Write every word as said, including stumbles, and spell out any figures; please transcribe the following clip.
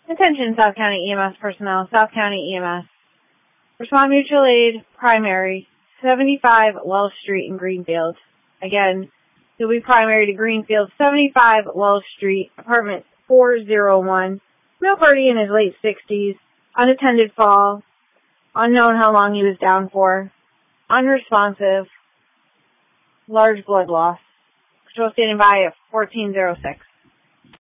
Attention South County E M S personnel, South County E M S. Respond Mutual Aid, primary, seventy-five Wells Street in Greenfield. Again, you'll be primary to Greenfield, seventy-five Wells Street, apartment four oh one. Male party in his late sixties, unattended fall, unknown how long he was down for, unresponsive, large blood loss. Patrol standing by at fourteen oh six.